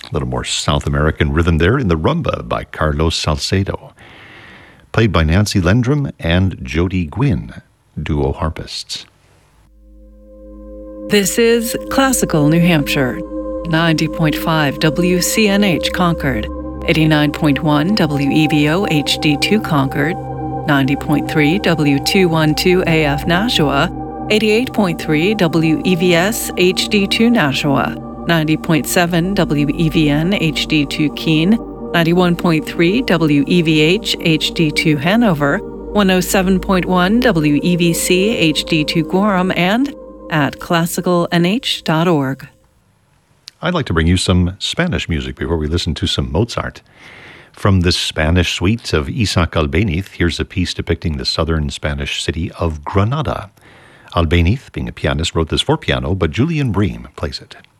A little more South American rhythm there in the Rumba by Carlos Salcedo. Played by Nancy Lendrum and Jody Gwynn, duo harpists. This is Classical New Hampshire, 90.5 WCNH Concord, 89.1 WEVO HD2 Concord, 90.3 W212 AF Nashua, 88.3 WEVS HD2 Nashua, 90.7 WEVN HD2 Keene, 91.3 WEVH HD2 Hanover, 107.1 WEVC HD2 Gorham, and at classicalnh.org. I'd like to bring you some Spanish music before we listen to some Mozart. From the Spanish suite of Isaac Albéniz, here's a piece depicting the southern Spanish city of Granada. Albéniz, being a pianist, wrote this for piano, but Julian Bream plays it.